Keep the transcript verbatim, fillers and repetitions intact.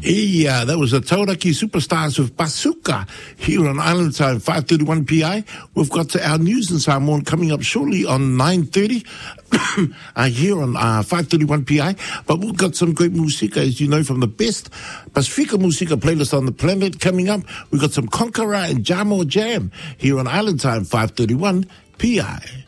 Hey, uh, that was the Tauraki Superstars with Bazooka here on Island Time, five thirty-one P I. We've got our news in Samoan coming up shortly on nine thirty uh, here on uh, five thirty-one P I. But we've got some great music, as you know, from the best Pacifica Musica playlist on the planet coming up. We've got some Conqueror and Jamo Jam here on Island Time, five thirty-one P I.